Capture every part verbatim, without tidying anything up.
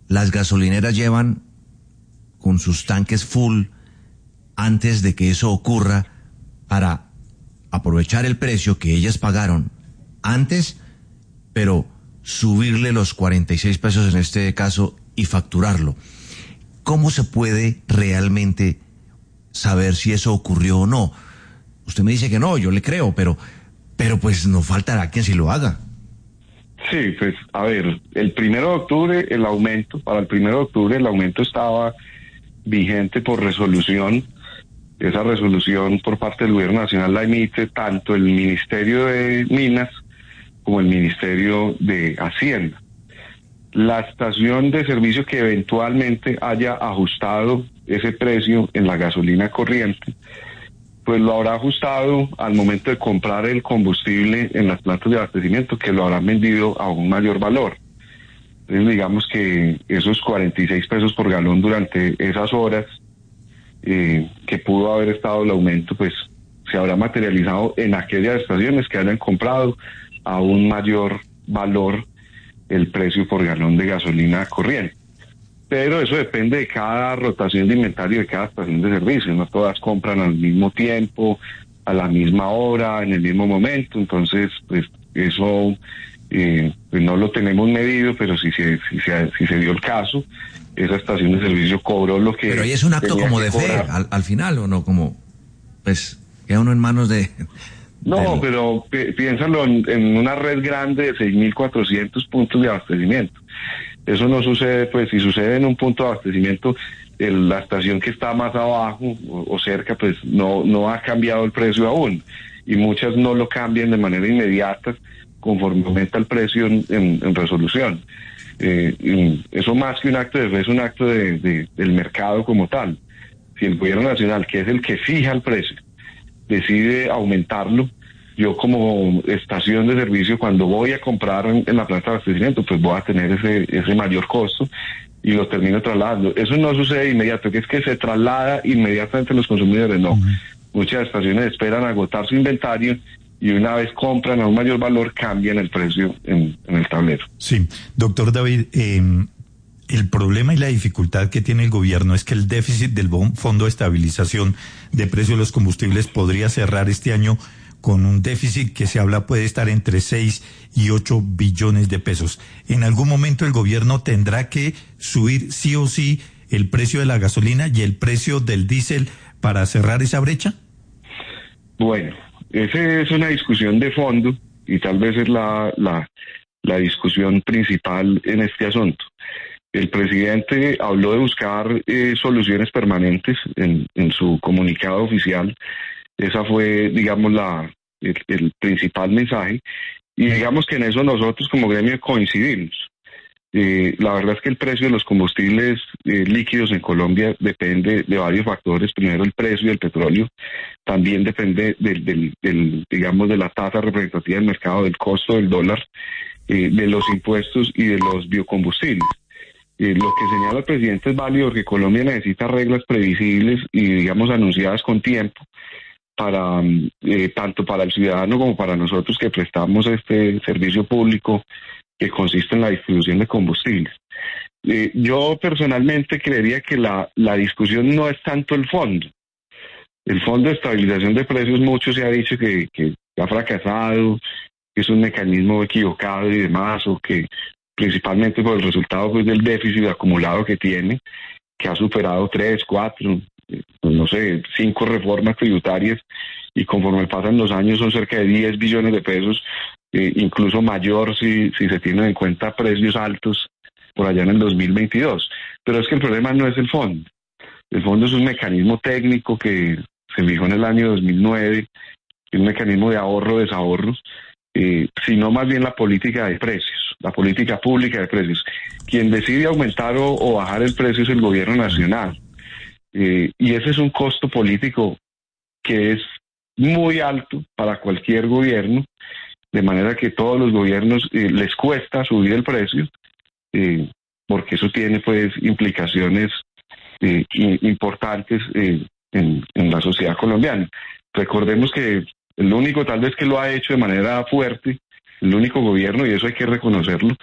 las gasolineras llevan con sus tanques full antes de que eso ocurra para aprovechar el precio que ellas pagaron antes, pero subirle los cuarenta y seis pesos en este caso y facturarlo. ¿Cómo se puede realmente saber si eso ocurrió o no? Usted me dice que no, yo le creo, pero, pero pues no faltará quien sí lo haga. Sí, pues a ver, el primero de octubre el aumento, para el primero de octubre el aumento estaba vigente por resolución. Esa resolución por parte del Gobierno Nacional la emite tanto el Ministerio de Minas como el Ministerio de Hacienda. La estación de servicio que eventualmente haya ajustado ese precio en la gasolina corriente, pues lo habrá ajustado al momento de comprar el combustible en las plantas de abastecimiento, que lo habrán vendido a un mayor valor. Entonces digamos que esos cuarenta y seis pesos por galón durante esas horas eh, que pudo haber estado el aumento, pues se habrá materializado en aquellas estaciones que hayan comprado a un mayor valor el precio por galón de gasolina corriente. Pero eso depende de cada rotación de inventario de cada estación de servicio. No todas compran al mismo tiempo, a la misma hora, en el mismo momento. Entonces, pues eso eh, pues no lo tenemos medido, pero si se, si, se, si se dio el caso, esa estación de servicio cobró lo que... Pero ahí es un acto como de fe, al, al final, ¿o no? Como, pues, queda uno en manos de... No, de lo... pero pi- piénsalo en, en una red grande de seis mil cuatrocientos puntos de abastecimiento. Eso no sucede, pues si sucede en un punto de abastecimiento, el, la estación que está más abajo o, o cerca, pues no, no ha cambiado el precio aún. Y muchas no lo cambian de manera inmediata conforme aumenta el precio en, en, en resolución. Eh, eso más que un acto de fe es un acto de, de, del mercado como tal. Si el Gobierno Nacional, que es el que fija el precio, decide aumentarlo, yo como estación de servicio, cuando voy a comprar en, en la planta de abastecimiento, pues voy a tener ese ese mayor costo y lo termino trasladando. Eso no sucede de inmediato, que es que se traslada inmediatamente a los consumidores, no. Uh-huh. Muchas estaciones esperan agotar su inventario y una vez compran a un mayor valor, cambian el precio en, en el tablero. Sí, doctor David, eh, el problema y la dificultad que tiene el gobierno es que el déficit del Fondo de Estabilización de Precios de los Combustibles podría cerrar este año con un déficit que se habla puede estar entre seis y ocho billones de pesos. ¿En algún momento el gobierno tendrá que subir sí o sí el precio de la gasolina y el precio del diésel para cerrar esa brecha? Bueno, esa es una discusión de fondo y tal vez es la, la, la discusión principal en este asunto. El presidente habló de buscar eh, soluciones permanentes en, en su comunicado oficial. Esa fue, digamos, la el, el principal mensaje. Y digamos que en eso nosotros como gremio coincidimos. Eh, la verdad es que el precio de los combustibles eh, líquidos en Colombia depende de varios factores. Primero, el precio del petróleo. También depende del, del, del digamos, de la tasa representativa del mercado, del costo del dólar, eh, de los impuestos y de los biocombustibles. Eh, lo que señala el presidente es válido porque Colombia necesita reglas previsibles y, digamos, anunciadas con tiempo para eh, tanto para el ciudadano como para nosotros que prestamos este servicio público que consiste en la distribución de combustibles. Eh, yo personalmente creería que la, la discusión no es tanto el fondo. El Fondo de Estabilización de Precios, mucho se ha dicho que, que ha fracasado, que es un mecanismo equivocado y demás, o que principalmente por el resultado pues, del déficit acumulado que tiene, que ha superado tres, cuatro, no sé, cinco reformas tributarias, y conforme pasan los años son cerca de diez billones de pesos, eh, incluso mayor si, si se tienen en cuenta precios altos por allá en el dos mil veintidós. Pero es que el problema no es el fondo. El fondo es un mecanismo técnico que se fijó en el año dos mil nueve, un mecanismo de ahorro-desahorro, eh, sino más bien la política de precios, la política pública de precios. Quien decide aumentar o, o bajar el precio es el gobierno nacional. Eh, y ese es un costo político que es muy alto para cualquier gobierno, de manera que todos los gobiernos eh, les cuesta subir el precio, eh, porque eso tiene pues implicaciones eh, importantes eh, en, en la sociedad colombiana. Recordemos que el único tal vez que lo ha hecho de manera fuerte, el único gobierno, y eso hay que reconocerlo,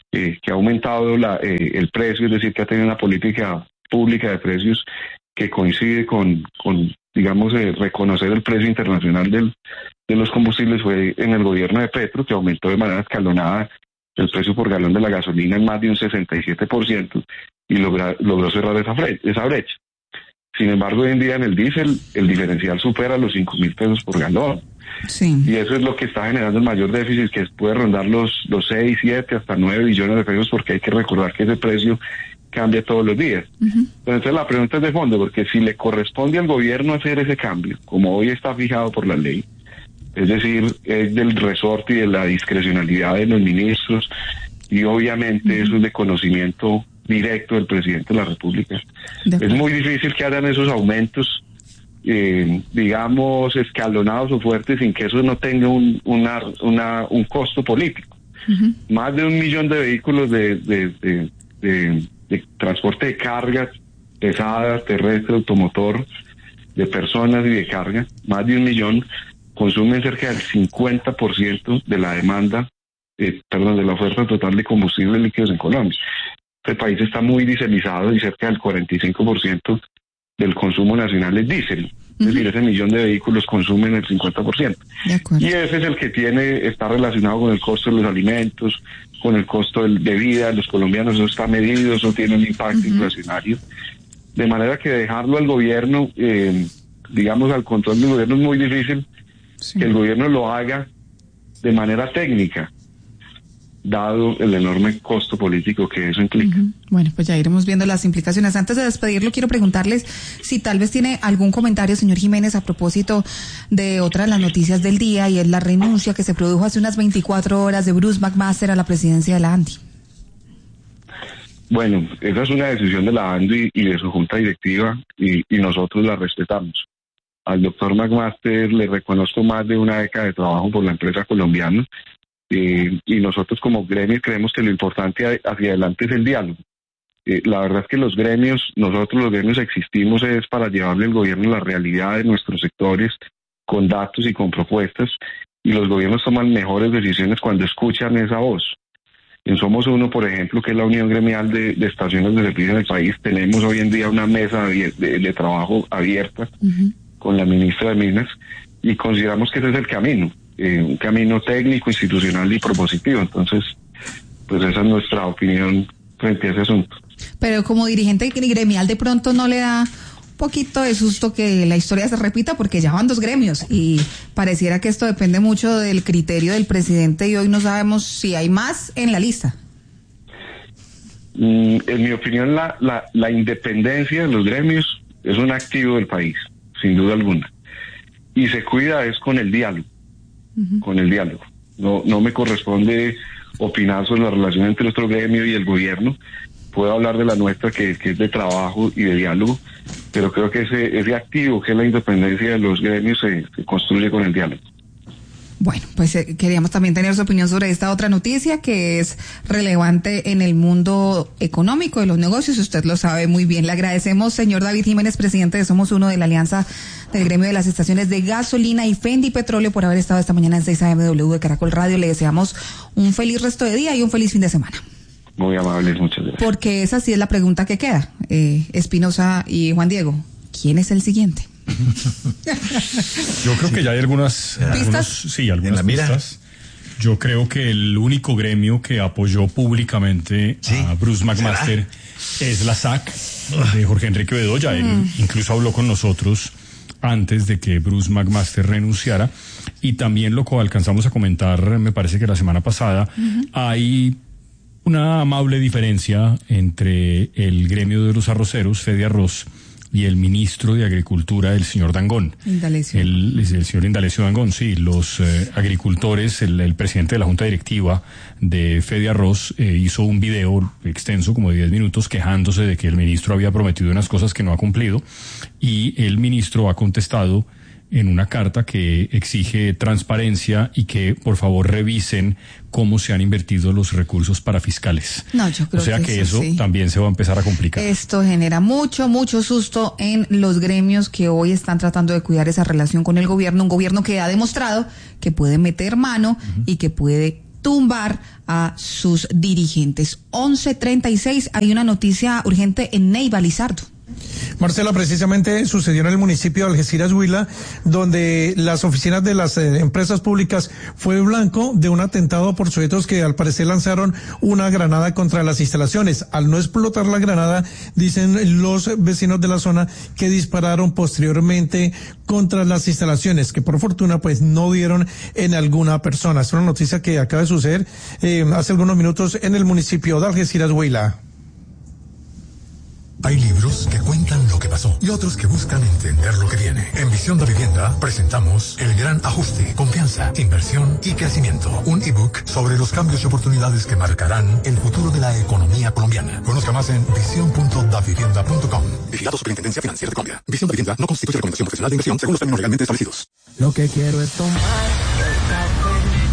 eh, que ha aumentado la, eh, el precio, es decir, que ha tenido una política pública de precios que coincide con, con digamos, eh, reconocer el precio internacional del, de los combustibles, fue en el gobierno de Petro, que aumentó de manera escalonada el precio por galón de la gasolina en más de un sesenta y siete por ciento y logra, logró cerrar esa, fre- esa brecha. Sin embargo, hoy en día en el diésel el diferencial supera los cinco mil pesos por galón. Sí. Y eso es lo que está generando el mayor déficit, que puede rondar los, los seis, siete, hasta nueve billones de pesos, porque hay que recordar que ese precio cambia todos los días. Uh-huh. Entonces la pregunta es de fondo, porque si le corresponde al gobierno hacer ese cambio, como hoy está fijado por la ley, es decir, es del resorte y de la discrecionalidad de los ministros, y obviamente uh-huh. eso es de conocimiento directo del presidente de la República. De es muy difícil que hagan esos aumentos, eh, digamos, escalonados o fuertes, sin que eso no tenga un, una, una, un costo político. Uh-huh. Más de un millón de vehículos de, de, de, de, de transporte de cargas pesadas, terrestre, automotor, de personas y de carga, más de un millón, consumen cerca del cincuenta por ciento de la demanda, eh, perdón, de la oferta total de combustibles líquidos en Colombia. El país está muy dieselizado y cerca del cuarenta y cinco por ciento del consumo nacional es diésel. Uh-huh. Es decir, ese millón de vehículos consumen el cincuenta por ciento. Y ese es el que tiene, está relacionado con el costo de los alimentos, con el costo de, de vida de los colombianos. Eso está medido, eso tiene un impacto uh-huh. inflacionario. De manera que dejarlo al gobierno, eh, digamos, al control del gobierno es muy difícil. Sí. Que el gobierno lo haga de manera técnica, dado el enorme costo político que eso implica. Uh-huh. Bueno, pues ya iremos viendo las implicaciones. Antes de despedirlo, quiero preguntarles si tal vez tiene algún comentario, señor Jiménez, a propósito de otra de las noticias del día, y es la renuncia que se produjo hace unas veinticuatro horas de Bruce McMaster a la presidencia de la ANDI. Bueno, esa es una decisión de la ANDI y de su junta directiva, y, y nosotros la respetamos. Al doctor McMaster le reconozco más de una década de trabajo por la empresa colombiana, eh, y nosotros como gremios creemos que lo importante hacia adelante es el diálogo. Eh, la verdad es que los gremios, nosotros los gremios existimos es para llevarle al gobierno la realidad de nuestros sectores con datos y con propuestas, y los gobiernos toman mejores decisiones cuando escuchan esa voz. En Somos Uno, por ejemplo, que es la unión gremial de, de estaciones de servicio en el país, tenemos hoy en día una mesa de, de, de trabajo abierta uh-huh. con la ministra de Minas, y consideramos que ese es el camino, eh, un camino técnico, institucional y propositivo. Entonces, pues esa es nuestra opinión frente a ese asunto. Pero como dirigente gremial, de pronto no le da un poquito de susto que la historia se repita, porque ya van dos gremios y pareciera que esto depende mucho del criterio del presidente, y hoy no sabemos si hay más en la lista. Mm, en mi opinión, la, la, la independencia de los gremios es un activo del país, sin duda alguna, y se cuida es con el diálogo, uh-huh. con el diálogo. No, no me corresponde opinar sobre la relación entre nuestro gremio y el gobierno. Puedo hablar de la nuestra, que, que es de trabajo y de diálogo, pero creo que ese, ese activo, que es la independencia de los gremios, se, se construye con el diálogo. Bueno, pues eh, queríamos también tener su opinión sobre esta otra noticia que es relevante en el mundo económico de los negocios. Usted lo sabe muy bien. Le agradecemos, señor David Jiménez, presidente de Somos Uno, de la Alianza del Gremio de las Estaciones de Gasolina y Fendi Petróleo, por haber estado esta mañana en seis A M W de Caracol Radio. Le deseamos un feliz resto de día y un feliz fin de semana. Muy amables, muchas gracias. Porque esa sí es la pregunta que queda. Eh, Espinosa y Juan Diego, ¿quién es el siguiente? Yo creo que ya hay algunas ¿Pistas? Algunos, sí, algunas pistas. Yo creo que el único gremio que apoyó públicamente ¿Sí? a Bruce McMaster ¿Será? es la S A C de Jorge Enrique Bedoya. Él mm. incluso habló con nosotros antes de que Bruce McMaster renunciara, y también lo que alcanzamos a comentar, me parece que la semana pasada, uh-huh. hay una amable diferencia entre el gremio de los arroceros, Fede Arroz, y el ministro de Agricultura, el señor Dangond. Indalecio. El, el señor Indalecio Dangond, sí. Los eh, agricultores, el, el presidente de la Junta Directiva de Fede Arroz eh, hizo un video extenso, como de diez minutos, quejándose de que el ministro había prometido unas cosas que no ha cumplido, y el ministro ha contestado en una carta que exige transparencia y que por favor revisen cómo se han invertido los recursos para fiscales. No, yo creo o sea que, que eso, eso sí. también se va a empezar a complicar. Esto genera mucho, mucho susto en los gremios que hoy están tratando de cuidar esa relación con el gobierno, un gobierno que ha demostrado que puede meter mano uh-huh. y que puede tumbar a sus dirigentes. once treinta y seis, hay una noticia urgente en Neiva, Lizardo. Marcela, precisamente sucedió en el municipio de Algeciras, Huila, donde las oficinas de las eh, empresas públicas fue blanco de un atentado por sujetos que al parecer lanzaron una granada contra las instalaciones. Al no explotar la granada, dicen los vecinos de la zona que dispararon posteriormente contra las instalaciones, que por fortuna pues no dieron en alguna persona. Es una noticia que acaba de suceder eh, hace algunos minutos en el municipio de Algeciras, Huila. Hay libros que cuentan lo que pasó y otros que buscan entender lo que viene. En Visión de Vivienda presentamos El Gran Ajuste, Confianza, Inversión y Crecimiento. Un ebook sobre los cambios y oportunidades que marcarán el futuro de la economía colombiana. Conozca más en visión punto davivienda punto com. Vigilado Superintendencia Financiera de Colombia. Visión de Vivienda no constituye recomendación profesional de inversión según los términos legalmente establecidos. Lo que quiero es tomar